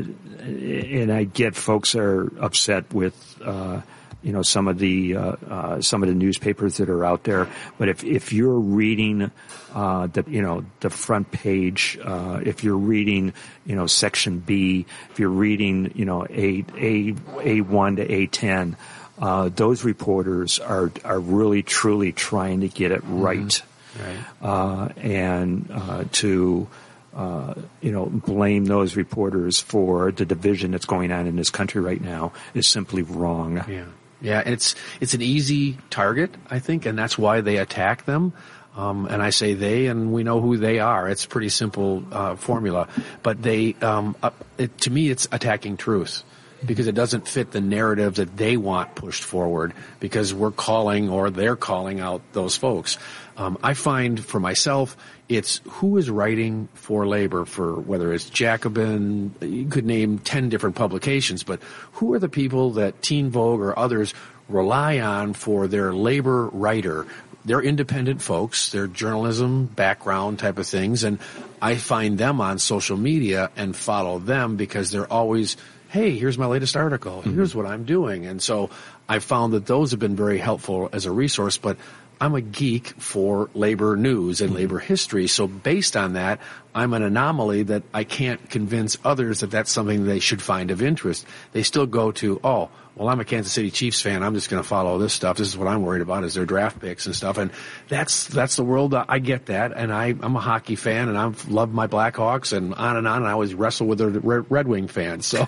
and I get folks are upset with, uh, you know, some of the, uh, uh, some of the newspapers that are out there. But if, if you're reading, uh, the, you know, the front page, uh, if you're reading, you know, section B, if you're reading, you know, A, A, A one to A ten, uh, those reporters are, are really truly trying to get it right. Mm-hmm. Right. Uh, and, uh, to, Uh, you know, blame those reporters for the division that's going on in this country right now is simply wrong. Yeah. Yeah, it's it's an easy target, I think, and that's why they attack them. Um, and I say they, and we know who they are. It's a pretty simple uh, formula. But they, um, uh, it, to me, it's attacking truth because it doesn't fit the narrative that they want pushed forward because we're calling or they're calling out those folks. Um, I find for myself, it's who is writing for labor for whether it's Jacobin, you could name ten different publications, but who are the people that Teen Vogue or others rely on for their labor writer? They're independent folks, they're journalism background type of things, and I find them on social media and follow them because they're always, hey, here's my latest article, here's mm-hmm. what I'm doing. And so I found that those have been very helpful as a resource, but I'm a geek for labor news and labor history, so based on that, I'm an anomaly that I can't convince others that that's something they should find of interest. They still go to, oh, well, I'm a Kansas City Chiefs fan. I'm just going to follow this stuff. This is what I'm worried about is their draft picks and stuff. And that's that's the world. I get that. And I, I'm a hockey fan, and I love my Blackhawks, and on and on. And I always wrestle with the Red Wing fans. So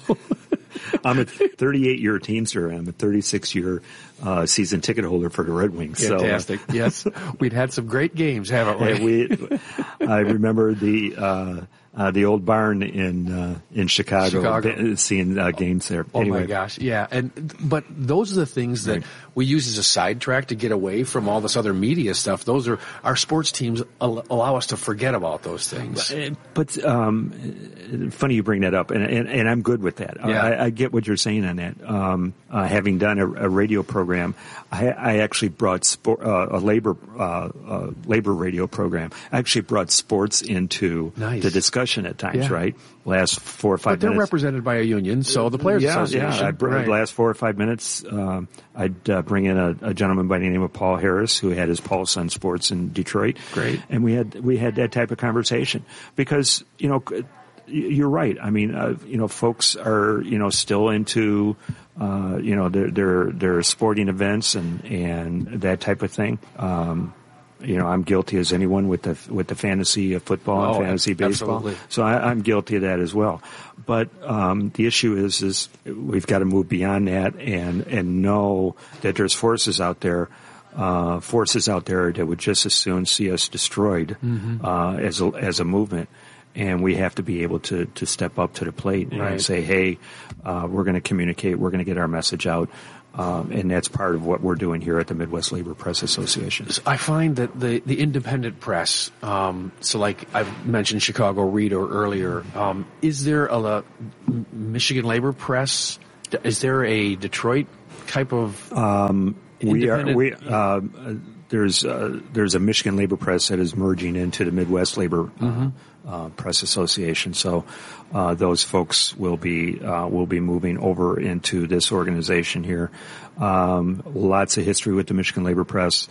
I'm a thirty-eight-year Teamster. I'm a thirty-six-year uh, season ticket holder for the Red Wings. Fantastic. So, uh, yes. We'd had some great games, haven't we? we I remember the uh, uh, the old barn in uh, in Chicago, Chicago. seeing uh, games there. Oh, anyway. my gosh. Yeah. And but those are the things that right. we use as a sidetrack to get away from all this other media stuff. Those are our sports teams allow us to forget about those things. But um, funny you bring that up, and and, and I'm good with that. Yeah. I, I get what you're saying on that. Um, uh, having done a, a radio program, I, I actually brought sport, uh, a labor uh, uh, labor radio program. I actually brought sports into nice. the discussion at times. Yeah. Right, last four or five. But they're minutes. represented by a union, so the Players yeah, Association. Yeah, I br- right. last four or five minutes, um, I'd uh, bring in a, a gentleman by the name of Paul Harris, who had his pulse on sports in Detroit. Great, and we had we had that type of conversation because you know. You're right. I mean, uh, you know, folks are, you know, still into, uh, you know, their, their, their sporting events and, and that type of thing. Um, you know, I'm guilty as anyone with the, with the fantasy of football oh, and fantasy baseball. Absolutely. So I, I'm guilty of that as well. But, um, the issue is, is we've got to move beyond that and, and know that there's forces out there Uh, forces out there that would just as soon see us destroyed, mm-hmm. uh, as a, as a movement. And we have to be able to, to step up to the plate and right. say, hey, uh, we're going to communicate, we're going to get our message out. Um, and that's part of what we're doing here at the Midwest Labor Press Association. I find that the, the independent press, um, so like I've mentioned Chicago Reader earlier, um, is there a, a Michigan Labor Press? Is there a Detroit type of um, we are independent? we uh, there's uh, there's a Michigan Labor Press that is merging into the Midwest Labor uh, mm-hmm. uh, Press Association. So uh, those folks will be uh, will be moving over into this organization here. Um, lots of history with the Michigan Labor Press,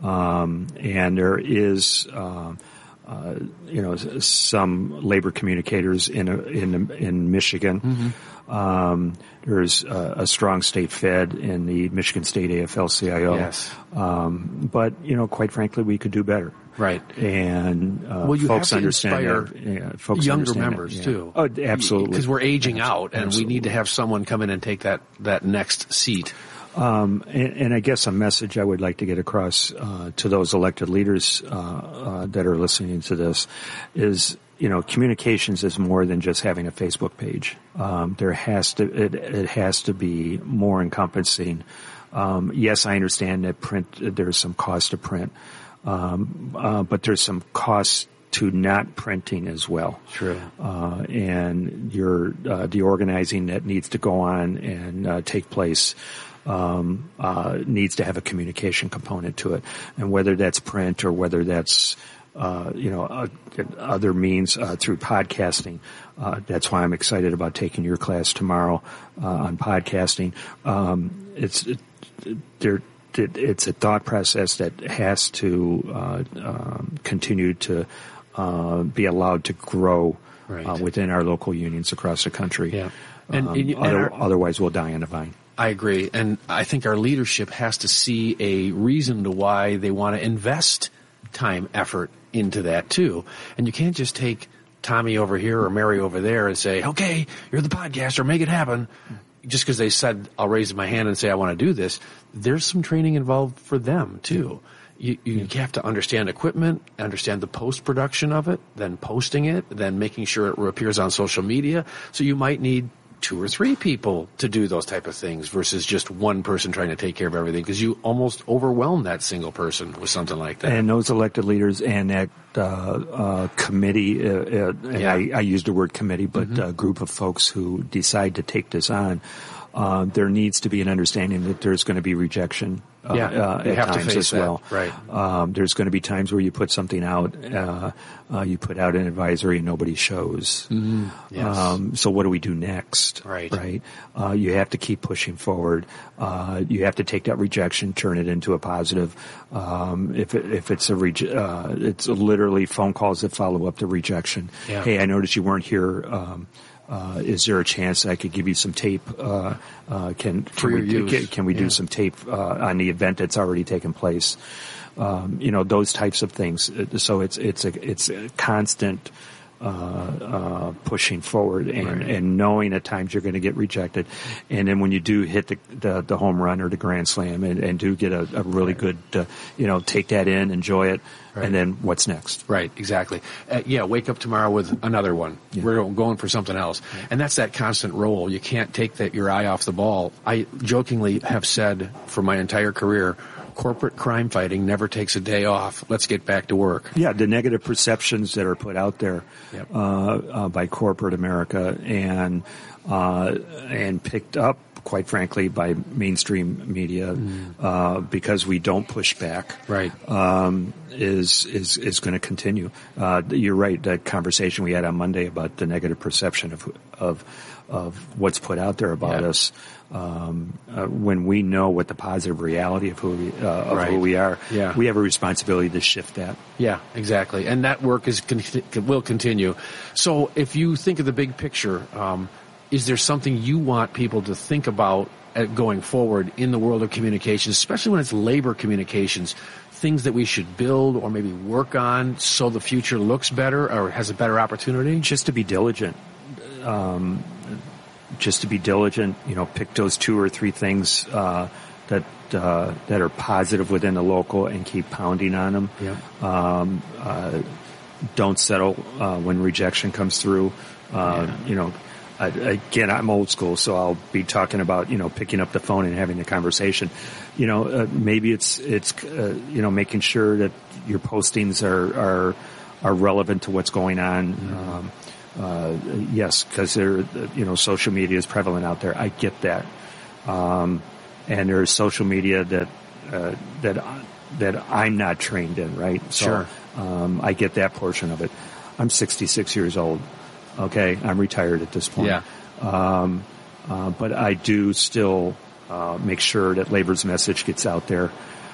um, and there is. Uh, Uh, you know, some labor communicators in a, in in Michigan. Mm-hmm. Um, there's a, a strong state fed in the Michigan State A F L C I O. Yes. Um, but you know, quite frankly, we could do better. Right. And uh, well, you folks have to understand inspire that, yeah, folks younger understand members that, yeah. too. Oh, absolutely. Because we're aging absolutely. out, and absolutely. we need to have someone come in and take that that next seat. Um, and, and I guess a message I would like to get across uh, to those elected leaders uh, uh, that are listening to this is, you know, communications is more than just having a Facebook page. Um, there has to it, it has to be more encompassing. Um, yes, I understand that print. There's some cost to print, um, uh, but there's some cost to not printing as well. True. Uh, and your uh, the organizing that needs to go on and uh, take place. Um, uh, needs to have a communication component to it. And whether that's print or whether that's, uh, you know, uh, other means uh, through podcasting. Uh, that's why I'm excited about taking your class tomorrow uh, on podcasting. Um, it's it, there. It, it's a thought process that has to uh, um, continue to uh, be allowed to grow right. uh, within our local unions across the country. Yeah, and, um, and, and other, our, otherwise we'll die on the vine. I agree, and I think our leadership has to see a reason to why they want to invest time, effort into that too. And you can't just take Tommy over here or Mary over there and say, "Okay, you're the podcaster, make it happen." Just because they said, I'll raise my hand and say I want to do this, there's some training involved for them, too. You, you have to understand equipment, understand the post-production of it, then posting it, then making sure it appears on social media. So you might need two or three people to do those type of things versus just one person trying to take care of everything, because you almost overwhelm that single person with something like that. And those elected leaders and that uh, uh, committee, uh, uh, and Yeah. I, I used the word committee, but Mhm. a group of folks who decide to take this on, uh, there needs to be an understanding that there's going to be rejection uh, Yeah, uh, you at have to times face as that, well. right. Um, there's going to be times where you put something out, uh, uh, you put out an advisory and nobody shows. Mm, yes. Um, so what do we do next? Right. Right. Uh, you have to keep pushing forward. Uh, you have to take that rejection, turn it into a positive. Um, if it, if it's a reje- uh, it's literally phone calls that follow up the rejection. Yeah. Hey, I noticed you weren't here. Um, uh, is there a chance I could give you some tape? Uh, uh, can, For can we, your use. can, can we Yeah. do some tape, uh, on the event that's already taken place? Um, you know, those types of things. So it's, it's a, it's a constant, uh, uh, pushing forward and, Right. and knowing at times you're going to get rejected. And then when you do hit the, the, the home run or the grand slam and, and do get a, a really good, uh, you know, take that in, enjoy it. Right. And then what's next? Right, exactly. Uh, yeah, wake up tomorrow with another one. Yeah. We're going for something else. And that's that constant roll. You can't take that your eye off the ball. I jokingly have said for my entire career, corporate crime fighting never takes a day off. Let's get back to work. Yeah, the negative perceptions that are put out there Yep. uh, uh, by corporate America and uh, and picked up, quite frankly, by mainstream media Mm. uh, because we don't push back. Right. Um, is is is going to continue. Uh, you're right. That conversation we had on Monday about the negative perception of of of what's put out there about Yeah. us. Um, uh, when we know what the positive reality of who we uh, of Right. who we are, Yeah. we have a responsibility to shift that. Yeah, exactly. And that work is con- will continue. So if you think of the big picture, um, is there something you want people to think about uh, going forward in the world of communications, especially when it's labor communications, things that we should build or maybe work on so the future looks better or has a better opportunity? Just to be diligent. Um, just to be diligent, you know, pick those two or three things uh, that uh, that are positive within the local and keep pounding on them. Yeah. Um, uh, don't settle uh, when rejection comes through. Uh, Yeah. You know, I, again, I'm old school, so I'll be talking about, you know, picking up the phone and having the conversation. You know, uh, maybe it's it's uh, you know, making sure that your postings are are are relevant to what's going on. Mm-hmm. Um, Uh, yes, because there, you know, social media is prevalent out there. I get that, um, and there's social media that uh, that that I'm not trained in, right? So, Sure. Um, I get that portion of it. I'm sixty-six years old. Okay, I'm retired at this point. Yeah. Um, uh, but I do still uh, make sure that labor's message gets out there.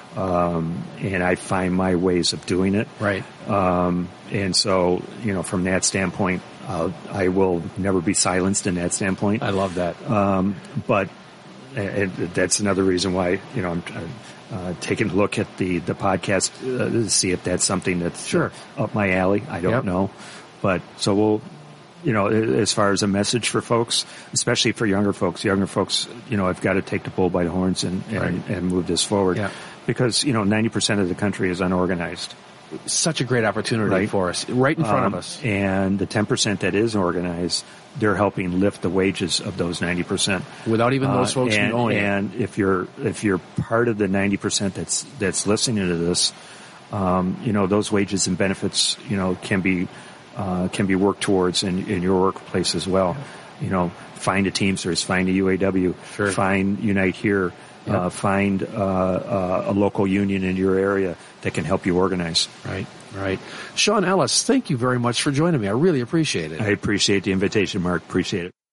Um, and I find my ways of doing it. Right. Um, and so, you know, from that standpoint, uh, I will never be silenced in that standpoint. I love that. Um, but and that's another reason why, you know, I'm uh, taking a look at the, the podcast uh, to see if that's something that's Sure. up my alley. I don't Yep. know. But so we'll, you know, as far as a message for folks, especially for younger folks, younger folks, you know, I've got to take the bull by the horns and, and, Right. and move this forward. Yeah. Because, you know, ninety percent of the country is unorganized. Such a great opportunity Right. for us, right in front Um, of us. And the ten percent that is organized, they're helping lift the wages of those ninety percent. Without even those folks and, knowing it. And if you're, if you're part of the ninety percent that's, that's listening to this, um, you know, those wages and benefits, you know, can be, uh, can be worked towards in, in your workplace as well. You know, find a Teamsters, find a U A W, Sure. find Unite Here, Yep. uh, find uh, uh, a local union in your area that can help you organize. Right, right. Sean Ellis, thank you very much for joining me. I really appreciate it. I appreciate the invitation, Mark. Appreciate it.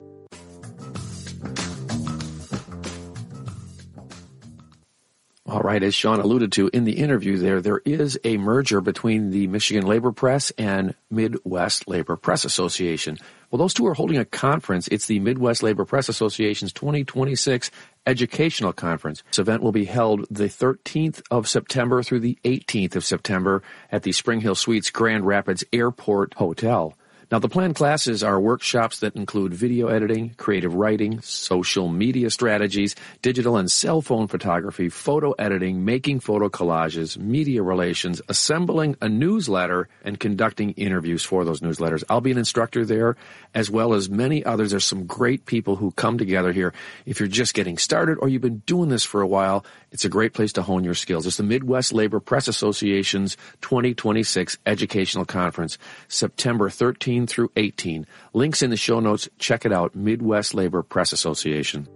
All right, as Sean alluded to in the interview there, there is a merger between the Michigan Labor Press and Midwest Labor Press Association. Well, those two are holding a conference. It's the Midwest Labor Press Association's twenty twenty-six Educational Conference. This event will be held the thirteenth of September through the eighteenth of September at the Spring Hill Suites Grand Rapids Airport Hotel. Now, the planned classes are workshops that include video editing, creative writing, social media strategies, digital and cell phone photography, photo editing, making photo collages, media relations, assembling a newsletter, and conducting interviews for those newsletters. I'll be an instructor there, as well as many others. There's some great people who come together here. If you're just getting started or you've been doing this for a while, it's a great place to hone your skills. It's the Midwest Labor Press Association's twenty twenty-six Educational Conference, September thirteenth through eighteen. Links in the show notes. Check it out, Midwest Labor Press Association.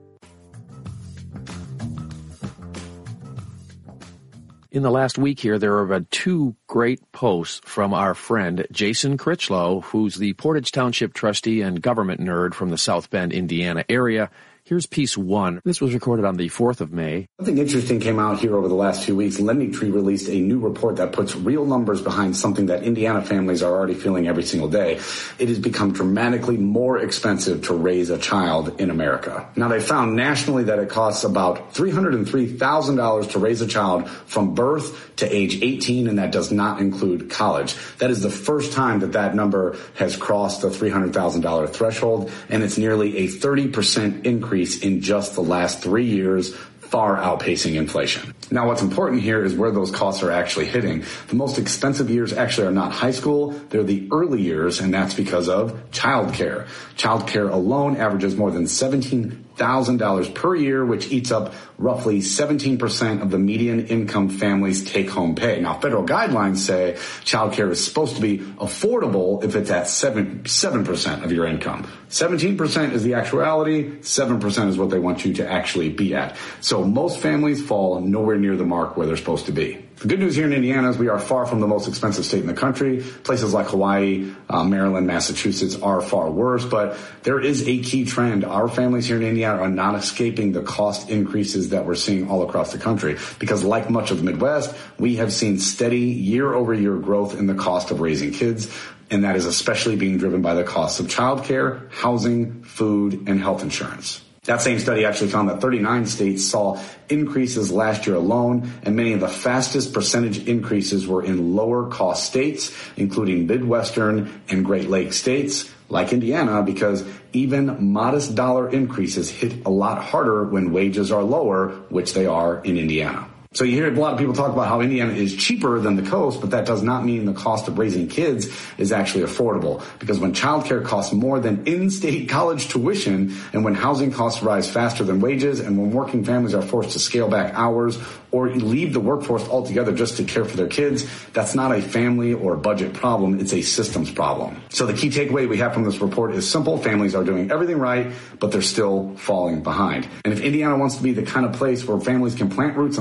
In the last week here, there have been two great posts from our friend Jason Critchlow, who's the Portage Township trustee and government nerd from the South Bend, Indiana area. Here's piece one. This was recorded on the fourth of May. Something interesting came out here over the last two weeks. LendingTree released a new report that puts real numbers behind something that Indiana families are already feeling every single day. It has become dramatically more expensive to raise a child in America. Now, they found nationally that it costs about three hundred three thousand dollars to raise a child from birth to age eighteen, and that does not include college. That is the first time that that number has crossed the three hundred thousand dollars threshold, and it's nearly a thirty percent increase in just the last three years, far outpacing inflation. Now, what's important here is where those costs are actually hitting. The most expensive years actually are not high school, they're the early years, and that's because of childcare. Childcare alone averages more than seventeen thousand dollars per year, which eats up roughly seventeen percent of the median income family's take-home pay. Now, federal guidelines say childcare is supposed to be affordable if it's at seven, seven percent of your income. seventeen percent is the actuality, seven percent is what they want you to actually be at. So most families fall nowhere near the mark where they're supposed to be. The good news here in Indiana is we are far from the most expensive state in the country. Places like Hawaii, uh, Maryland, Massachusetts are far worse, but there is a key trend. Our families here in Indiana are not escaping the cost increases that we're seeing all across the country because, like much of the Midwest, we have seen steady year-over-year growth in the cost of raising kids, and that is especially being driven by the costs of childcare, housing, food, and health insurance. That same study actually found that thirty-nine states saw increases last year alone, and many of the fastest percentage increases were in lower cost states, including Midwestern and Great Lakes states, like Indiana, because even modest dollar increases hit a lot harder when wages are lower, which they are in Indiana. So you hear a lot of people talk about how Indiana is cheaper than the coast, but that does not mean the cost of raising kids is actually affordable. Because when childcare costs more than in-state college tuition, and when housing costs rise faster than wages, and when working families are forced to scale back hours or leave the workforce altogether just to care for their kids, that's not a family or budget problem, it's a systems problem. So the key takeaway we have from this report is simple. Families are doing everything right, but they're still falling behind. And if Indiana wants to be the kind of place where families can plant roots